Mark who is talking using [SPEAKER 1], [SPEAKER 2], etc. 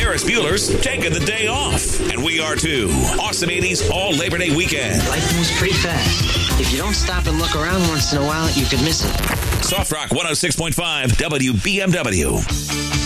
[SPEAKER 1] Ferris Bueller's taking the day off, and we are too. Awesome 80s all Labor Day weekend.
[SPEAKER 2] Life moves pretty fast. If you don't stop and look around once in a while, you could miss it.
[SPEAKER 1] Soft Rock 106.5 WBMW.